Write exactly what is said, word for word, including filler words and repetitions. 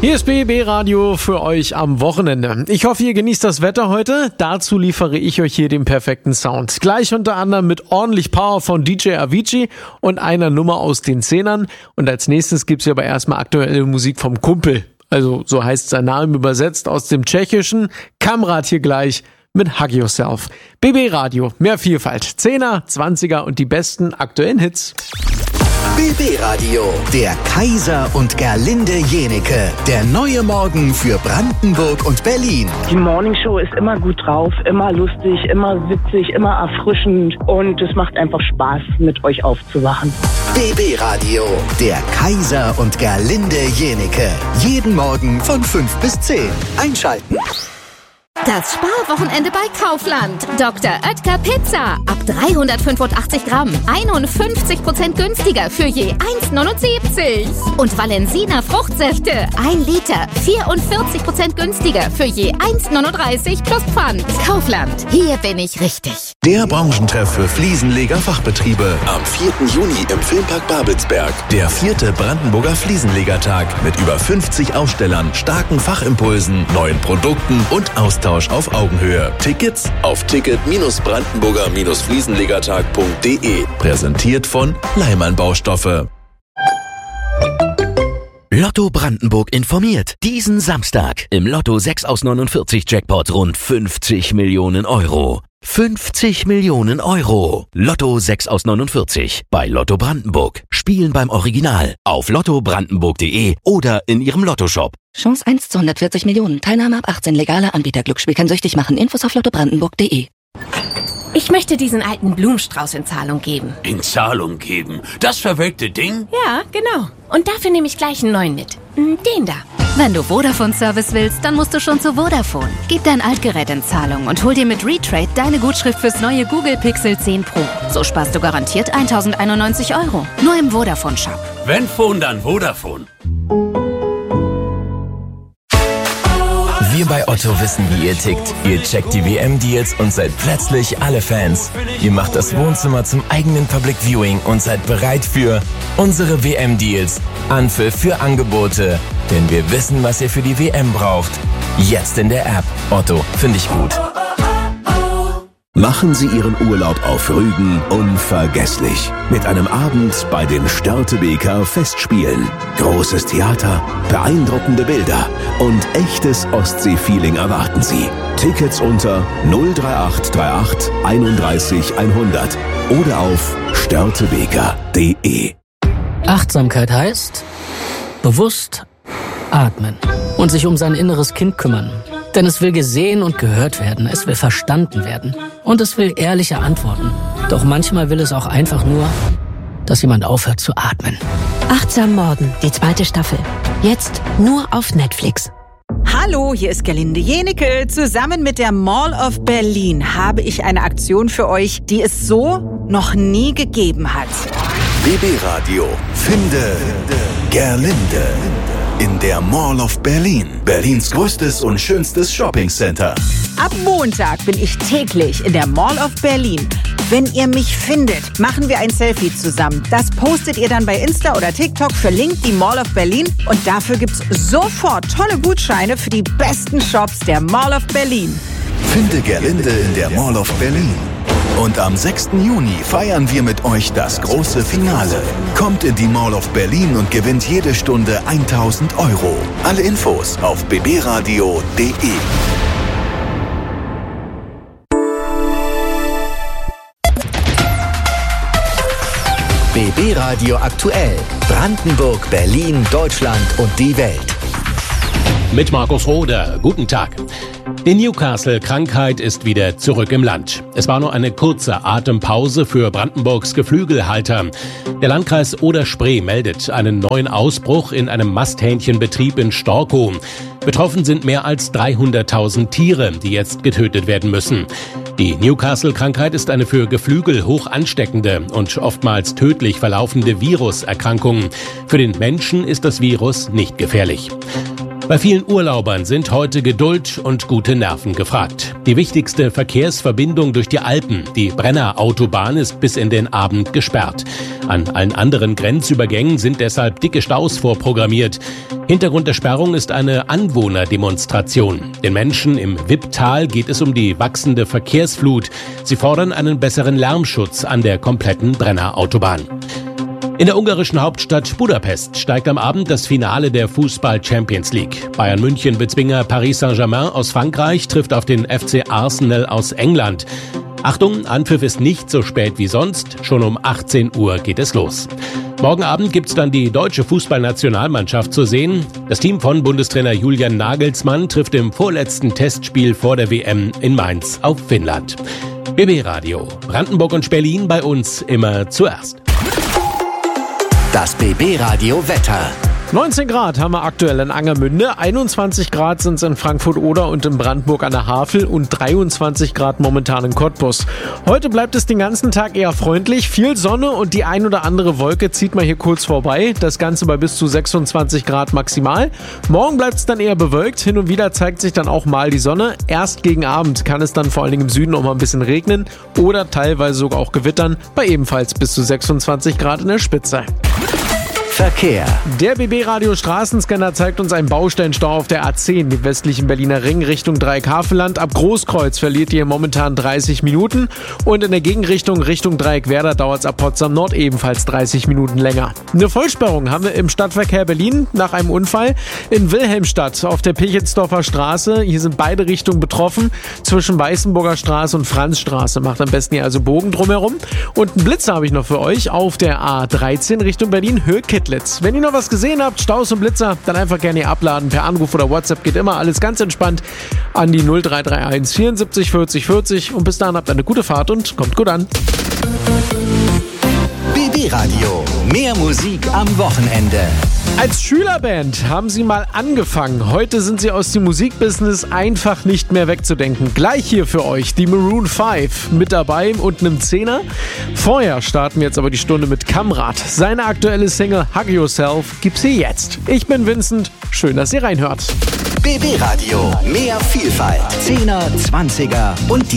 Hier ist B B Radio für euch am Wochenende. Ich hoffe, ihr genießt das Wetter heute. Dazu liefere ich euch hier den perfekten Sound. Gleich unter anderem mit ordentlich Power von D J Avicii und einer Nummer aus den Zehnern. Und als nächstes gibt's hier aber erstmal aktuelle Musik vom Kumpel. Also so heißt sein Name übersetzt aus dem Tschechischen. Kamrat hier gleich mit Hug Yourself. B B Radio, mehr Vielfalt. Zehner, Zwanziger und die besten aktuellen Hits. B B Radio, der Kaiser und Gerlinde Jenike. Der neue Morgen für Brandenburg und Berlin. Die Morningshow ist immer gut drauf, immer lustig, immer witzig, immer erfrischend. Und es macht einfach Spaß, mit euch aufzuwachen. B B Radio, der Kaiser und Gerlinde Jenike. Jeden Morgen von fünf bis zehn. Einschalten. Das Sparwochenende bei Kaufland. Doktor Oetker Pizza. Ab dreihundertfünfundachtzig Gramm. einundfünfzig Prozent günstiger für je eins neunundsiebzig. Und Valensina Fruchtsäfte. ein Liter. vierundvierzig Prozent günstiger für je eins neununddreißig plus Pfand. Kaufland. Hier bin ich richtig. Der Branchentreff für Fliesenleger-Fachbetriebe. Am vierten Juni im Filmpark Babelsberg. Der vierte Brandenburger Fliesenlegertag. Mit über fünfzig Ausstellern, starken Fachimpulsen, neuen Produkten und Austausch auf Augenhöhe. Tickets auf ticket brandenburger fliesenlegertag punkt de. Präsentiert von Leimann Baustoffe. Lotto Brandenburg informiert. Diesen Samstag im Lotto sechs aus neunundvierzig Jackpot rund fünfzig Millionen Euro. fünfzig Millionen Euro. Lotto sechs aus neunundvierzig bei Lotto Brandenburg. Spielen beim Original auf lotto brandenburg punkt de oder in ihrem Lottoshop. Chance eins zu hundertvierzig Millionen. Teilnahme ab achtzehn. Legaler Anbieter. Glücksspiel kann süchtig machen. Infos auf lotto brandenburg punkt de. Ich möchte diesen alten Blumenstrauß in Zahlung geben. In Zahlung geben? Das verwelkte Ding? Ja, genau. Und dafür nehme ich gleich einen neuen mit. Den da. Wenn du Vodafone-Service willst, dann musst du schon zu Vodafone. Gib dein Altgerät in Zahlung und hol dir mit Retrade deine Gutschrift fürs neue Google Pixel zehn Pro. So sparst du garantiert eintausendeinundneunzig Euro. Nur im Vodafone-Shop. Wenn Phone, dann Vodafone. Wir bei Otto wissen, wie ihr tickt. Ihr checkt die W M-Deals und seid plötzlich alle Fans. Ihr macht das Wohnzimmer zum eigenen Public Viewing und seid bereit für unsere W M-Deals. Anpfiff für Angebote. Denn wir wissen, was ihr für die W M braucht. Jetzt in der App. Otto, finde ich gut. Machen Sie Ihren Urlaub auf Rügen unvergesslich. Mit einem Abend bei den Störtebeker Festspielen. Großes Theater, beeindruckende Bilder und echtes Ostsee-Feeling erwarten Sie. Tickets unter null drei acht drei acht einunddreißig hundert oder auf störtebeker punkt de. Achtsamkeit heißt bewusst atmen und sich um sein inneres Kind kümmern. Denn es will gesehen und gehört werden, es will verstanden werden und es will ehrliche Antworten. Doch manchmal will es auch einfach nur, dass jemand aufhört zu atmen. Achtsam Morden, die zweite Staffel. Jetzt nur auf Netflix. Hallo, hier ist Gerlinde Jenike. Zusammen mit der Mall of Berlin habe ich eine Aktion für euch, die es so noch nie gegeben hat. B B Radio. Finde Gerlinde. In der Mall of Berlin. Berlins größtes und schönstes Shoppingcenter. Ab Montag bin ich täglich in der Mall of Berlin. Wenn ihr mich findet, machen wir ein Selfie zusammen. Das postet ihr dann bei Insta oder TikTok, verlinkt die Mall of Berlin und dafür gibt's sofort tolle Gutscheine für die besten Shops der Mall of Berlin. Finde Gerlinde in der Mall of Berlin. Und am sechsten Juni feiern wir mit euch das große Finale. Kommt in die Mall of Berlin und gewinnt jede Stunde tausend Euro. Alle Infos auf b b radio punkt de. B B Radio aktuell. Brandenburg, Berlin, Deutschland und die Welt. Mit Markus Roder. Guten Tag. Die Newcastle-Krankheit ist wieder zurück im Land. Es war nur eine kurze Atempause für Brandenburgs Geflügelhalter. Der Landkreis Oder-Spree meldet einen neuen Ausbruch in einem Masthähnchenbetrieb in Storkow. Betroffen sind mehr als dreihunderttausend Tiere, die jetzt getötet werden müssen. Die Newcastle-Krankheit ist eine für Geflügel hoch ansteckende und oftmals tödlich verlaufende Viruserkrankung. Für den Menschen ist das Virus nicht gefährlich. Bei vielen Urlaubern sind heute Geduld und gute Nerven gefragt. Die wichtigste Verkehrsverbindung durch die Alpen, die Brenner Autobahn, ist bis in den Abend gesperrt. An allen anderen Grenzübergängen sind deshalb dicke Staus vorprogrammiert. Hintergrund der Sperrung ist eine Anwohnerdemonstration. Den Menschen im Wipptal geht es um die wachsende Verkehrsflut. Sie fordern einen besseren Lärmschutz an der kompletten Brenner Autobahn. In der ungarischen Hauptstadt Budapest steigt am Abend das Finale der Fußball-Champions League. Bayern München Bezwinger Paris Saint-Germain aus Frankreich trifft auf den F C Arsenal aus England. Achtung, Anpfiff ist nicht so spät wie sonst. Schon um achtzehn Uhr geht es los. Morgen Abend gibt's dann die deutsche Fußballnationalmannschaft zu sehen. Das Team von Bundestrainer Julian Nagelsmann trifft im vorletzten Testspiel vor der W M in Mainz auf Finnland. B B Radio. Brandenburg und Berlin bei uns immer zuerst. Das B B Radio Wetter. neunzehn Grad haben wir aktuell in Angermünde, einundzwanzig Grad sind es in Frankfurt-Oder und in Brandenburg an der Havel und dreiundzwanzig Grad momentan in Cottbus. Heute bleibt es den ganzen Tag eher freundlich, viel Sonne und die ein oder andere Wolke zieht mal hier kurz vorbei. Das Ganze bei bis zu sechsundzwanzig Grad maximal. Morgen bleibt es dann eher bewölkt, hin und wieder zeigt sich dann auch mal die Sonne. Erst gegen Abend kann es dann vor allen Dingen im Süden auch mal ein bisschen regnen oder teilweise sogar auch gewittern, bei ebenfalls bis zu sechsundzwanzig Grad in der Spitze. Verkehr. Der B B-Radio Straßenscanner zeigt uns einen Baustellenstau auf der A zehn, dem westlichen Berliner Ring Richtung Dreieck-Havelland. Ab Großkreuz verliert ihr momentan dreißig Minuten und in der Gegenrichtung Richtung Dreieck-Werder dauert es ab Potsdam Nord ebenfalls dreißig Minuten länger. Eine Vollsperrung haben wir im Stadtverkehr Berlin nach einem Unfall in Wilhelmstadt auf der Pichelsdorfer Straße. Hier sind beide Richtungen betroffen, zwischen Weißenburger Straße und Franzstraße. Macht am besten hier also Bogen drumherum. Und einen Blitzer habe ich noch für euch auf der A dreizehn Richtung Berlin, Höhe Kittlitz. Wenn ihr noch was gesehen habt, Staus und Blitzer, dann einfach gerne hier abladen. Per Anruf oder WhatsApp geht immer alles ganz entspannt an die null drei drei eins vierundsiebzig vierzig vierzig. Und bis dahin habt eine gute Fahrt und kommt gut an. B B Radio. Mehr Musik am Wochenende. Als Schülerband haben sie mal angefangen. Heute sind sie aus dem Musikbusiness einfach nicht mehr wegzudenken. Gleich hier für euch die Maroon fünf mit dabei und einem Zehner. Vorher starten wir jetzt aber die Stunde mit Kamrat. Seine aktuelle Single Hug Yourself gibt's hier jetzt. Ich bin Vincent. Schön, dass ihr reinhört. B B Radio. Mehr Vielfalt. Zehner, Zwanziger und die